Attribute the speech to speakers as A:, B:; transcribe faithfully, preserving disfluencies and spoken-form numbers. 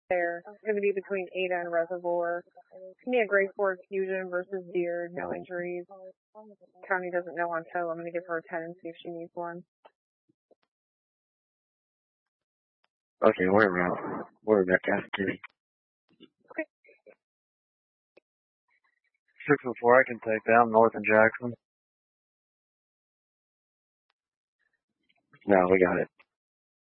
A: There. Activity between Ada and Reservoir. Give me a grade four fusion versus Deer. No injuries. County doesn't know on tow. I'm going to give her a ten and see if she needs one.
B: Okay, we're out. We're at cafeteria.
A: Okay.
B: Six and four, I can take down North and Jackson. No, we got it.